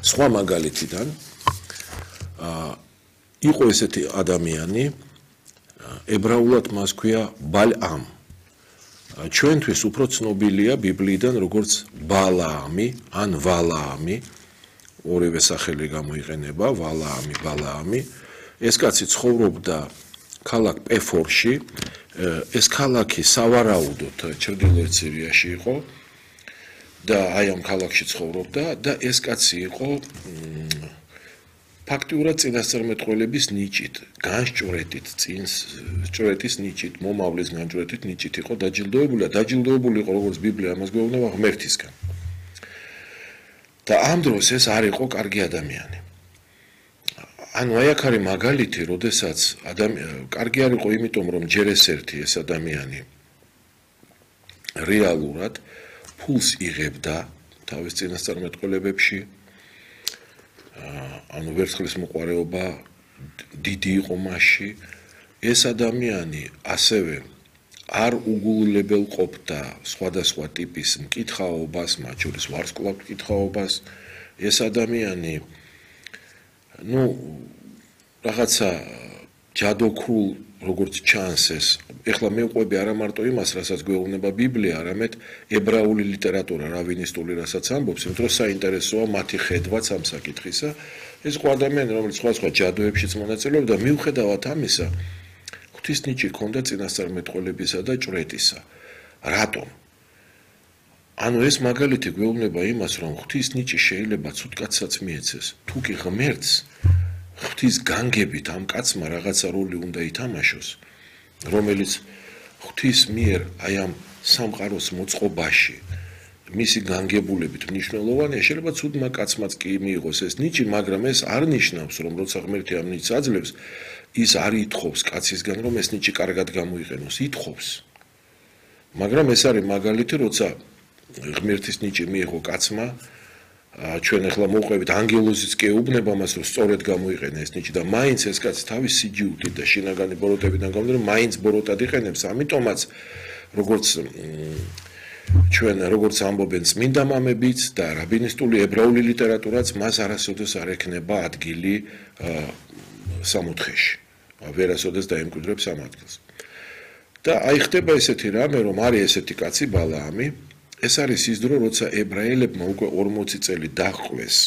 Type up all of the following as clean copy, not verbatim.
სხვა მაგალითიდან იყო ესეთი ადამიანი, ებრაულად მას ქვია ბალაამ. ჩვენთვის უფრო ცნობილია ბიბლიიდან როგორც ბალაამი ან ვალაამი, ორივე სახელი გამოიყენება, ვალაამი, ბალაამი. ეს კაცი ცხოვრობდა ქალაქ პეფორში, ეს ქალაქი სავარაუდოდ ჩრდილოეთ სირიაში იყო და აი ამ ქალაქში ცხოვრობდა და ეს კაცი იყო ფაქტიურად წინასწარმეტყველების ნიჭით, განსჭვრეტით, ჭვრეტის ნიჭით, მომავლის განსჭვრეტით ნიჭით იყო დაჯილდოებული იყო როგორც ბიბლია ამას გვეუბნება ღმერთისგან. და ამ დროს ეს არ იყო კარგი ადამიანი. ანუ აი აქ არის მაგალითი, როდესაც კარგი არ იყო იმიტომ, რომ ჯერ ეს ერთი ეს ადამიანი რეალურად ფულს იღებდა თავის წინასწარმეტყველებებში, ანუ ვერცხლის მოყვარეობა დიდი იყო მასში, ეს ადამიანი ასევე არ უგულებელ ყოფდა სხვადასხვა ტიპის მკითხაობას, მათ შორის ვარსკვლავ მკითხაობას, ეს ადამიანი რაღაცა ჯადოქრულ როგორც ჩანს ეს, ეხლა მევყვები არა მარტო იმას, რასაც გვეუბნება ბიბლია, არამედ ებრაული ლიტერატურა, რავინისტული, რასაც ამბობს, იმიტომ რომ საინტერესოა მათი ხედვაც ამ საკითხისა. ეს იყო ადამიანი, რომელიც სხვადასხვა ჯადოებშიც მონაწილეობდა და მიუხედავად ამისა, ღვთის ნიჭი ჰქონდა წინასწარმეტყველებისა და ჭვრეტისა. რატომ? ანუ ეს მაგალითი გვეუბნება იმას, რომ ღვთის ნიჭი შეიძლება ცუდ კაცსაც მიეცეს, თუ კი ღმერთს ღვთის განგებით ამ კაცმა რაღაცა როლი უნდა ითამაშოს, რომელიც ღვთის მიერ აი ამ სამყაროს მოწყობაში მისი განგებულებით მნიშვნელოვანია, შეიძლება ცუდმა კაცმაც კი მიიღოს ეს ნიჭი, მაგრამ ეს არ ნიშნავს, რომ როცა ღმერთი ამ ნიჭს აძლევს, ის არ ითხოვს კაცისგან, რომ ეს ნიჭი კარგად გამოიყენოს, ითხოვს. მაგრამ ეს არის მაგალითი, როცა ღმერთის ნიჭი მიიღო კაცმა, ჩვენ ახლა მოვყვებით ანგელოზიც კი ეუბნება მას, რომ სწორედ გამოიყენა ეს ნიჭი და მაინც ეს კაცი თავის სიჯიუტით და შინაგანი ბოროტებიდან გამომდინარე, მაინც ბოროტად იყენებს, ამიტომაც როგორც ამბობენ წმინდა მამებიც და რაბინისტული ებრაული ლიტერატურაც მას არასოდეს არ ექნება ადგილი სამოთხეში. ვერასოდეს დაემკვიდრებს ამ ადგილს. და აი ხდება ესეთი რამე, რომ არის ესეთი კაცი ბალაამი, ეს არის ის დრო, როცა ებრაელებმა უკვე 40 წელი დაჰყვეს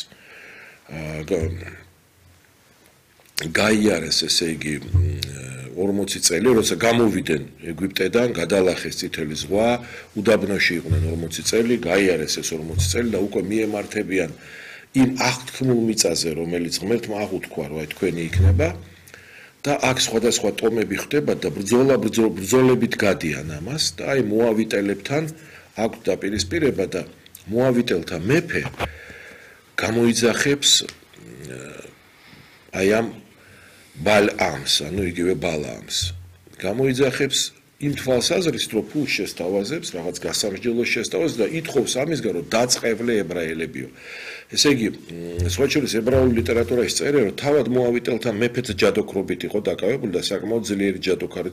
გაიარეს, ესე იგი 40 წელი, როცა გამოვიდნენ ეგვიპტედან, გადალახეს წითელი ზღვა, უდაბნოში იყვნენ 40 წელი, გაიარეს ეს 40 წელი და უკვე მიემართებიან იმ აღთქმულ მიწაზე, რომელიც ღმერთმა აღუთქვა, რომ აი თქვენი იქნება და აქ სხვადასხვა ტომები ხდება და ბრძოლებით გადიან ამას და აი მოავიტელებთან აქვთ დაპირისპირება და მოავიტელთა მეფე გამოიძახებს აი ამ ბალაამს, ანუ იგივე ბალაამს. გამოიძახებს იმ თვალსაზრისით, რომ ფულს შესთავაზებს, რაღაც გასამსჯელოს შესთავაზებს და ითხოვს ამისგან, რომ დაწყევლე ებრაელებიო. ესე იგი, სხვა შორის ებრაული ლიტერატურაში წერია, რომ თავად მოავიტელთა მეფეც ჯადოქრობით იყო დაკავებული და საკმაოდ ძლიერი ჯადოქარი